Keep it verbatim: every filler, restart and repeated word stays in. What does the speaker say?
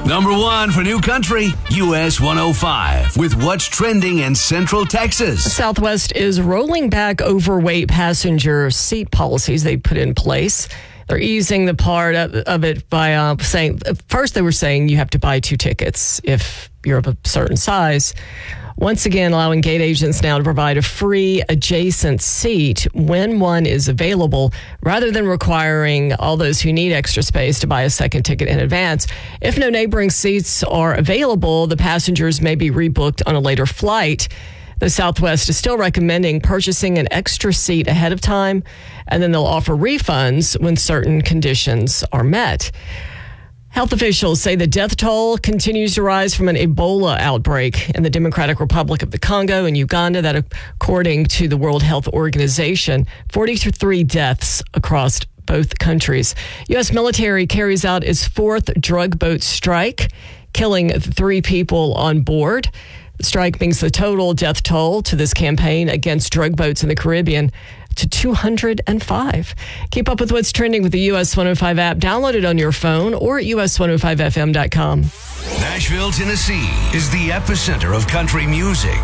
Number one for New Country, U S one oh five, with what's trending in Central Texas. Southwest is rolling back overweight passenger seat policies they put in place. They're easing the part of, of it by uh, saying, first they were saying you have to buy two tickets if you're of a certain size. Once again, allowing gate agents now to provide a free adjacent seat when one is available, rather than requiring all those who need extra space to buy a second ticket in advance. If no neighboring seats are available, the passengers may be rebooked on a later flight. The Southwest is still recommending purchasing an extra seat ahead of time, and then they'll offer refunds when certain conditions are met. Health officials say the death toll continues to rise from an Ebola outbreak in the Democratic Republic of the Congo and Uganda. That, according to the World Health Organization, forty-three deaths across both countries. U S military carries out its fourth drug boat strike, killing three people on board. The strike brings the total death toll to this campaign against drug boats in the Caribbean to two hundred five. Keep up with what's trending with the U S one oh five app. Download it on your phone or at U S one oh five F M dot com. Nashville, Tennessee is the epicenter of country music.